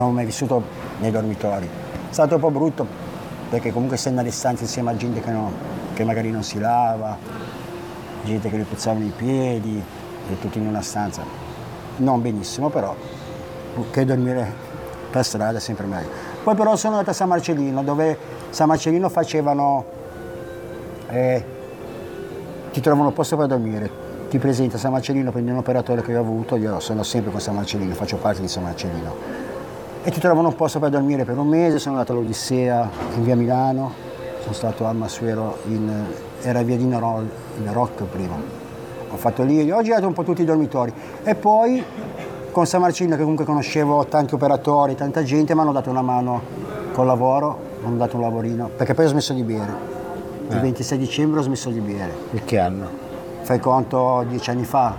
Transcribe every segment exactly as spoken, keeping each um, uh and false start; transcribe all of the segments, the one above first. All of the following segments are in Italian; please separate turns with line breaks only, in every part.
Non ho mai vissuto nei dormitori. È stato un po' brutto perché comunque sei nelle stanze insieme a gente che, no, che magari non si lava, gente che gli puzzavano i piedi, e tutti in una stanza. Non benissimo, però che dormire per strada è sempre meglio. Poi però sono andato a San Marcellino, dove San Marcellino facevano, eh, ti trovano un posto per dormire. Ti presenta San Marcellino, prendi un operatore che io ho avuto, io sono sempre con San Marcellino, faccio parte di San Marcellino. E ti trovano un posto per dormire per un mese, sono andato all'Odissea in via Milano, sono stato a Massuero, in, era via di Narol, in Rocco prima. Ho fatto lì, ho girato un po' tutti i dormitori. E poi con San Marcellino, che comunque conoscevo tanti operatori, tanta gente, mi hanno dato una mano col lavoro, mi hanno dato un lavorino, perché poi ho smesso di bere. Il eh. ventisei dicembre ho smesso di bere.
E che anno?
Fai conto dieci anni fa,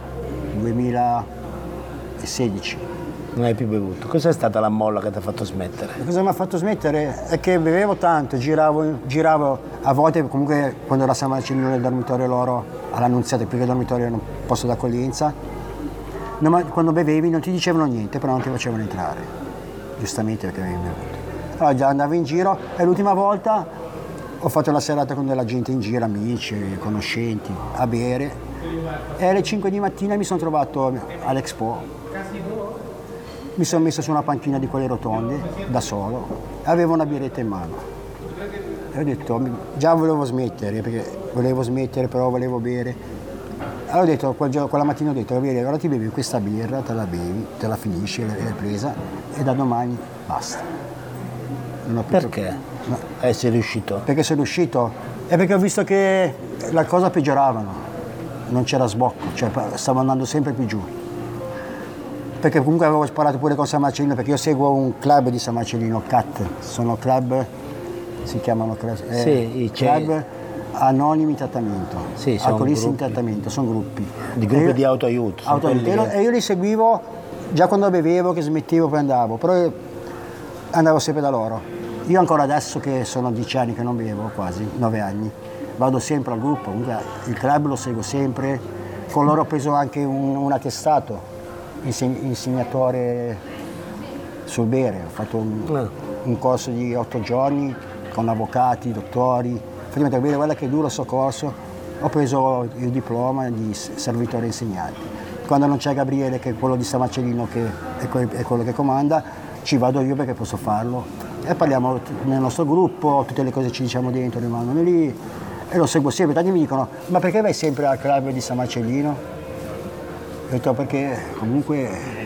duemilasedici.
Non hai più bevuto. Cos'è stata la molla che ti ha fatto smettere?
Cosa mi ha fatto smettere? È che bevevo tanto, giravo, giravo a volte comunque quando era San Marcellino nel dormitorio loro all'Annunziata, perché il dormitorio era un posto d'accoglienza, quando bevevi non ti dicevano niente, però non ti facevano entrare, giustamente perché avevi bevuto. Allora già andavo in giro e l'ultima volta ho fatto la serata con della gente in giro, amici, conoscenti, a bere, e alle cinque di mattina mi sono trovato all'Expo. Mi sono messo su una panchina di quelle rotonde, da solo, e avevo una birretta in mano. E ho detto, già volevo smettere, perché volevo smettere, però volevo bere. Allora ho detto, quel giorno, quella mattina ho detto, ora ti bevi questa birra, te la bevi, te la finisci, l'hai presa, e da domani basta.
Non ho più perché? No. Eh, sei riuscito?
Perché sono riuscito? E perché ho visto che la cosa peggioravano, non c'era sbocco, cioè stavo andando sempre più giù. Perché comunque avevo sparato pure con San Marcellino, perché io seguo un club di San Marcellino, C A T, sono club, si chiamano eh,
sì,
club anonimi trattamento,
sì,
alcolisti in trattamento, sono gruppi.
Di gruppi io, di autoaiuto.
autoaiuto. Che... E io li seguivo già quando bevevo, che smettevo, poi andavo, però andavo sempre da loro. Io ancora adesso che sono dieci anni che non bevo, quasi, nove anni, vado sempre al gruppo, comunque il club lo seguo sempre, con loro ho preso anche un, un attestato. Insegnatore sul bere, ho fatto un, eh. un corso di otto giorni con avvocati, dottori, praticamente bere, guarda che duro sto corso, ho preso il diploma di servitore insegnante. Quando non c'è Gabriele, che è quello di San Marcellino, che è, que- è quello che comanda, ci vado io perché posso farlo e parliamo nel nostro gruppo, tutte le cose che ci diciamo dentro rimangono lì e lo seguo sempre. Tanti mi dicono, ma perché vai sempre al club di San Marcellino? Ho detto perché comunque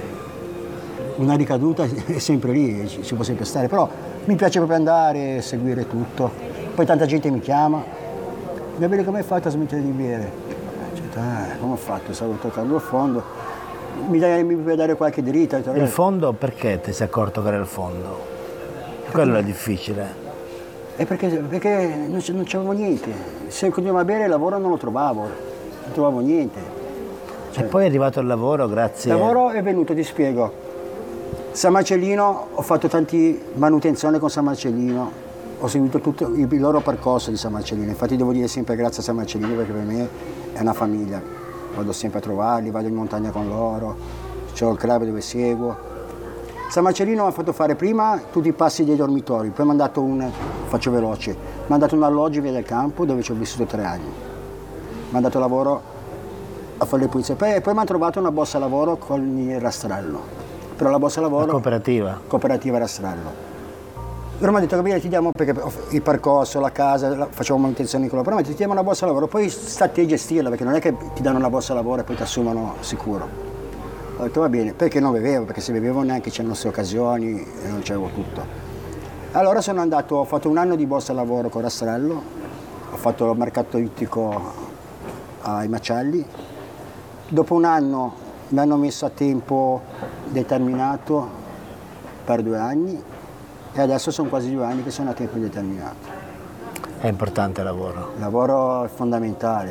una ricaduta è sempre lì, ci può sempre stare, però mi piace proprio andare, seguire tutto. Poi tanta gente mi chiama, Gabriele come hai fatto a smettere di bere? Detto, ah, come ho fatto? Stavo toccando il fondo, mi, dai, mi puoi dare qualche dritta? Detto,
il fondo perché ti sei accorto che era il fondo? Quello è difficile.
È perché, perché non, non c'avevo niente, se continuavo a bere il lavoro non lo trovavo, non trovavo niente.
E poi è arrivato il lavoro, grazie.
Il lavoro è venuto, ti spiego. San Marcellino, ho fatto tanti manutenzioni con San Marcellino, ho seguito tutto il loro percorso di San Marcellino, infatti devo dire sempre grazie a San Marcellino perché per me è una famiglia, vado sempre a trovarli, vado in montagna con loro, c'ho il club dove seguo. San Marcellino mi ha fatto fare prima tutti i passi dei dormitori, poi mi hanno dato un, faccio veloce, mi hanno dato un alloggio via del campo dove ci ho vissuto tre anni, mi hanno dato lavoro a fare le pulizie, poi, poi mi hanno trovato una borsa lavoro con il rastrello, però la borsa lavoro...
La cooperativa?
Cooperativa rastrello. Però mi ha detto, Gabriele, ti diamo, perché il percorso, la casa, la, facciamo manutenzioni con loro, però mi ha detto, ti diamo una borsa lavoro, poi sta a te gestirla, perché non è che ti danno una borsa lavoro e poi ti assumono sicuro. Ho detto, va bene, perché non bevevo, perché se bevevo neanche c'erano queste occasioni e non c'avevo tutto. Allora sono andato, ho fatto un anno di borsa lavoro con rastrello, ho fatto il mercato ittico ai macelli. Dopo un anno mi hanno messo a tempo determinato per due anni e adesso sono quasi due anni che sono a tempo indeterminato.
È importante il lavoro?
Il lavoro è fondamentale.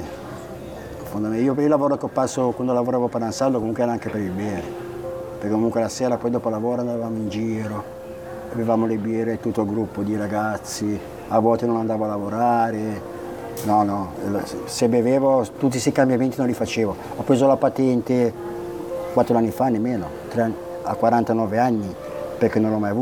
Io per il lavoro che ho passato quando lavoravo per Ansaldo comunque era anche per il bere, perché comunque la sera poi dopo lavoro andavamo in giro, avevamo le birre, tutto il gruppo di ragazzi, a volte non andavo a lavorare. No, no, se bevevo tutti questi cambiamenti non li facevo. Ho preso la patente quattro anni fa, nemmeno, tre, a quarantanove anni, perché non l'ho mai avuto.